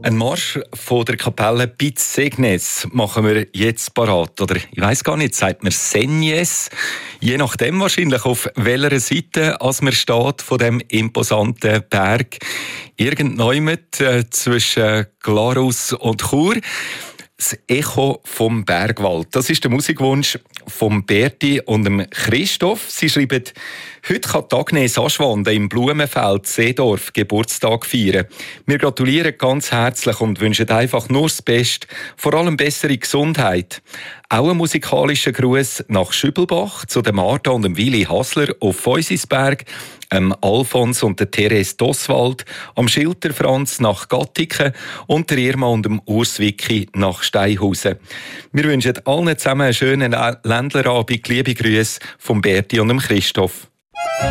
Ein Marsch von der Kapelle Piz Segnes machen wir jetzt parat. Oder ich weiss gar nicht, sagt man Segnes? Je nachdem wahrscheinlich, auf welcher Seite als man steht von dem imposanten Berg. Irgendjemand zwischen Glarus und Chur. Das Echo vom Bergwald. Das ist der Musikwunsch von Berti und dem Christoph. Sie schreiben, heute kann Agnes Aschwande im Blumenfeld Seedorf Geburtstag feiern. Wir gratulieren ganz herzlich und wünschen einfach nur das Beste, vor allem bessere Gesundheit. Auch ein musikalischer Gruß nach Schübelbach zu der Martha und dem Willi Hasler auf Feusisberg, Alfons und der Therese Doswald, am Schilter Franz nach Gattiken und der Irma und dem Urs Wicki nach Steinhausen. Wir wünschen allen zusammen einen schönen Ländlerabend. Liebe Grüße von Berti und dem Christoph.